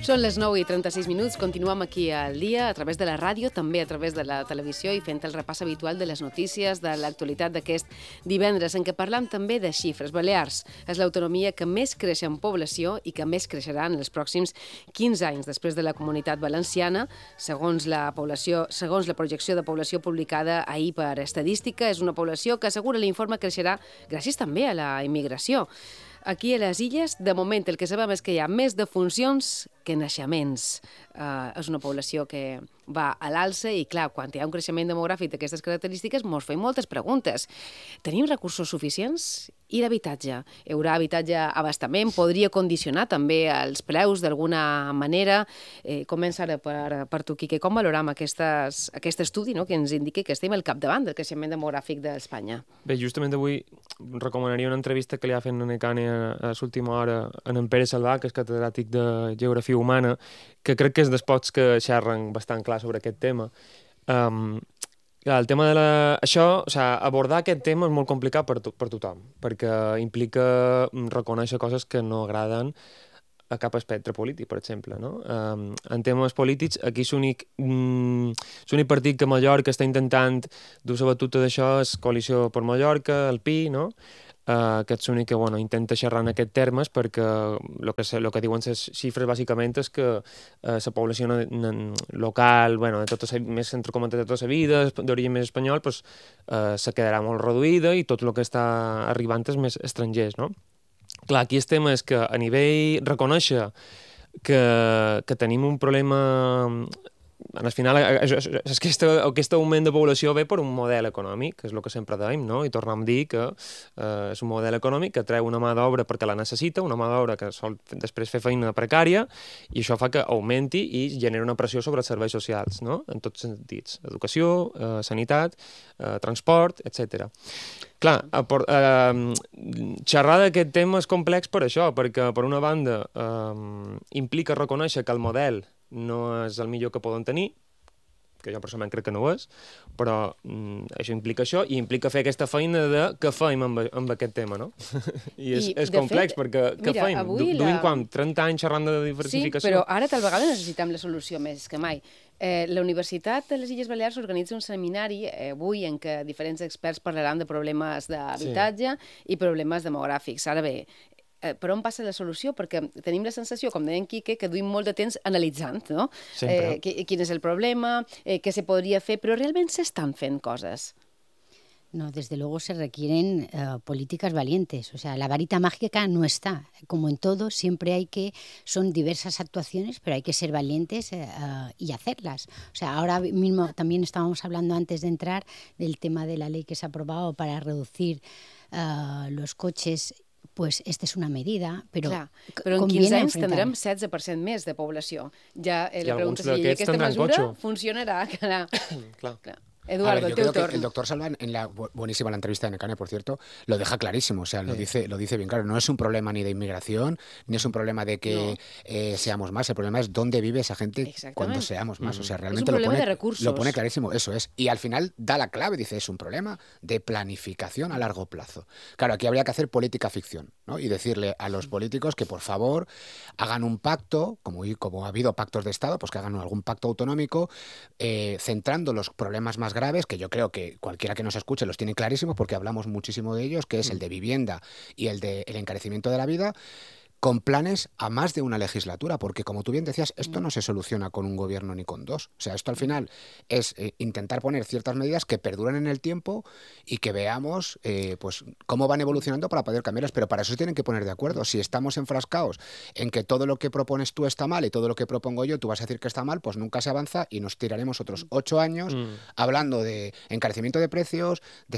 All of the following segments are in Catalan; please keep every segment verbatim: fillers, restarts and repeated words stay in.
Són les nou i trenta-sis minuts, continuem aquí al dia a través de la ràdio, també a través de la televisió i fent el repàs habitual de les notícies de l'actualitat d'aquest divendres, en què parlam també de xifres. Balears és l'autonomia que més creix en població i que més creixerà en els pròxims quinze anys, després de la Comunitat Valenciana, segons la població, segons la projecció de població publicada ahir per Estadística. És una població que, assegura l'informe, creixerà gràcies també a la immigració. Aquí a les Illes, de moment, el que sabem és que hi ha més defuncions que naixements. Uh, és una població que va a l'alça i, clar, quan hi ha un creixement demogràfic d'aquestes característiques, ens fem moltes preguntes. Tenim recursos suficients? I l'habitatge? Hi haurà habitatge a abastament? Podria condicionar també els preus d'alguna manera? Eh, comença ara per, per tu, Quique. Com valorem aquestes, aquest estudi, no?, que ens indica que estem al capdavant del creixement demogràfic d'Espanya? Bé, justament avui recomanaria una entrevista que li ha fet en Necane a, a l'última hora en en Pere Salvà, que és catedràtic de Geografia Humana, que crec que és dels pocs que xerren bastant clar sobre aquest tema. Um, el tema de la... Això, o sigui, abordar aquest tema és molt complicat per, to per tothom, perquè implica reconèixer coses que no agraden a cap espectre polític, per exemple, no? Um, en temes polítics, aquí l'únic mm, l'únic partit que a Mallorca està intentant dur la batuta d'això és Coalició per Mallorca, el P I, no? Uh, que és l'únic que bueno, intenta xerrar en aquests termes, perquè el que, lo que diuen les xifres bàsicament és que uh, la població local, bueno, de tota sa, més entre cometes de tota la vida, d'origen més espanyol, pues, uh, se quedarà molt reduïda i tot el que està arribant és més estrangers, no? Clar, aquí el tema és que a nivell reconèixer que, que tenim un problema... Al final, aquest, aquest augment de població ve per un model econòmic, que és el que sempre dèiem, no? I tornem a dir que eh, és un model econòmic que treu una mà d'obra perquè la necessita, una mà d'obra que sol després fer feina precària, i això fa que augmenti i genera una pressió sobre els serveis socials, no? En tots sentits. Educació, eh, sanitat, eh, transport, etcètera. Clar, eh, xerrar d'aquest tema és complex per això, perquè per una banda eh, implica reconèixer que el model no és el millor que poden tenir, que jo personalment crec que no ho és, però mm, això implica això, i implica fer aquesta feina de què fem amb, amb aquest tema, no? I és, I, és complex, fet, perquè què fem? Du, la... Duim quan? trenta anys xerrant de diversificació? Sí, però ara tal vegada necessitem la solució més que mai. Eh, la Universitat de les Illes Balears organitza un seminari eh, avui en què diferents experts parlaran de problemes d'habitatge sí. i problemes demogràfics. Ara bé, Eh, per on passa la solució? Perquè tenim la sensació, com deia en Quique, que duim molt de temps analitzant, no? Eh, quin és el problema, eh, què se podria fer, però realment s'estan fent coses. No, desde luego se requieren uh, políticas valientes. O sea, la varita mágica no está. Como en todo, siempre hay que... Son diversas actuaciones, pero hay que ser valientes uh, y hacerlas. O sea, ahora mismo también estábamos hablando antes de entrar del tema de la ley que se ha aprobado para reducir uh, los coches. Pues esta és una medida, però... Clar, però en quinze anys tindrem setze per cent més de població. Ja eh, li pregunto si aquesta mesura cotxe. funcionarà. Clar. Clar. Clar. Eduardo, ver, yo creo que el doctor Salván, en la buenísima la entrevista de Necane, por cierto, lo deja clarísimo, o sea, lo, sí. dice, lo dice bien claro. No es un problema ni de inmigración, ni es un problema de que no. eh, seamos más, el problema es dónde vive esa gente cuando seamos más. O sea, realmente es un lo, problema pone, de recursos. lo pone clarísimo, eso es. Y al final da la clave, dice, es un problema de planificación a largo plazo. Claro, aquí habría que hacer política ficción, ¿no? Y decirle a los políticos que, por favor, hagan un pacto, como, como ha habido pactos de Estado, pues que hagan algún pacto autonómico, eh, centrando los problemas más graves, que yo creo que cualquiera que nos escuche los tiene clarísimos porque hablamos muchísimo de ellos, que es el de vivienda y el de el encarecimiento de la vida, con planes a más de una legislatura, porque como tú bien decías, esto no se soluciona con un gobierno ni con dos. O sea, esto al final es eh, intentar poner ciertas medidas que perduren en el tiempo y que veamos eh, pues cómo van evolucionando para poder cambiarlas, pero para eso se tienen que poner de acuerdo. Si estamos enfrascados en que todo lo que propones tú está mal y todo lo que propongo yo tú vas a decir que está mal, pues nunca se avanza y nos tiraremos otros ocho años mm. hablando de encarecimiento de precios,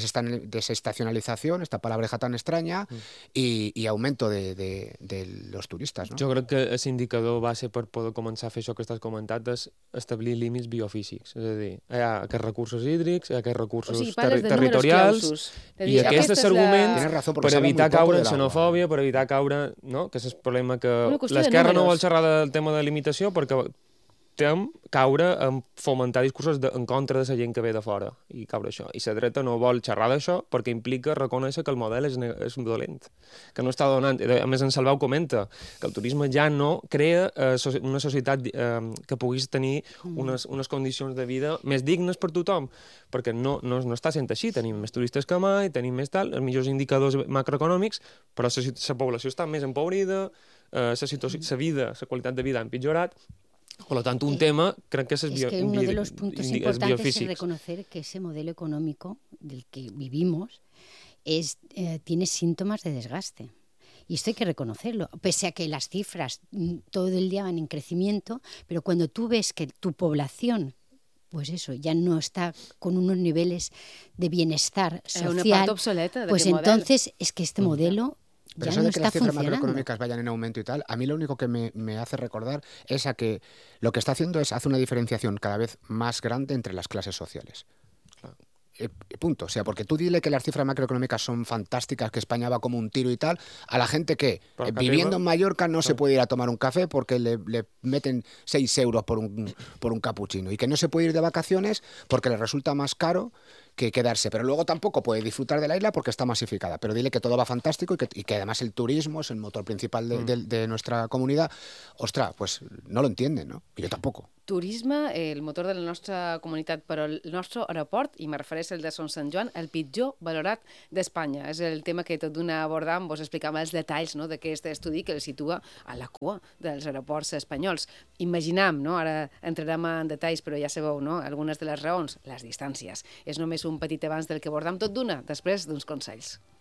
desestacionalización, esta palabreja tan extraña, mm. y, y aumento de, de, de los turistes, no? Jo crec que l'indicador base per poder començar a fer això que estàs comentant és establir límits biofísics, és a dir, hi ha aquests recursos hídrics, hi ha aquests recursos o sigui, ter territorials, i aquest és l'argument la... per evitar caure en xenofòbia, per evitar caure, no? Que és el problema que l'esquerra no vol xerrar del tema de limitació perquè tem caure en fomentar discursos de, en contra de la gent que ve de fora i caure això. I la dreta no vol xerrar d'això perquè implica reconèixer que el model és, és dolent, que no està donant... A més, en Salvau comenta que el turisme ja no crea eh, una societat eh, que puguis tenir unes, unes condicions de vida més dignes per tothom, perquè no, no, no està sent així. Tenim més turistes que mai, tenim més tal, els millors indicadors macroeconòmics, però la població està més empobrida, eh, la vida, la qualitat de vida ha empitjorat. Por lo tanto, un tema, creo que ese es, es bio, que uno de los puntos importantes es reconocer reconocer que ese modelo económico del que vivimos es, eh, tiene síntomas de desgaste. Y esto hay que reconocerlo, pese a que las cifras todo el día van en crecimiento, pero cuando tú ves que tu población, pues eso, ya no está con unos niveles de bienestar social, una parte obsoleta de pues entonces modelo. Es que este modelo... Pero eso no de que las cifras macroeconómicas vayan en aumento y tal, a mí lo único que me, me hace recordar es a que lo que está haciendo es hace una diferenciación cada vez más grande entre las clases sociales. Claro. Eh, punto. O sea, porque tú dile que las cifras macroeconómicas son fantásticas, que España va como un tiro y tal, a la gente que eh, viviendo en Mallorca no claro. se puede ir a tomar un café porque le, le meten seis euros por un, por un capuchino, y que no se puede ir de vacaciones porque le resulta más caro que quedarse, pero luego tampoco puede disfrutar de la isla porque está masificada. Pero dile que todo va fantástico y que, y que además el turismo es el motor principal de, mm. de, de nuestra comunidad. Ostras, pues no lo entienden, ¿no? Y yo tampoco. Turisme, el motor de la nostra comunitat, però el nostre aeroport, i me refereixo al de Son Sant Joan, el pitjor valorat d'Espanya. És el tema que tot d'una abordam, vos explicava els detalls no, d'aquest estudi que el situa a la cua dels aeroports espanyols. Imaginam, no? Ara entrarem en detalls, però ja sabeu, no? Algunes de les raons, les distàncies. És només un petit abans del que abordam tot d'una, després d'uns consells.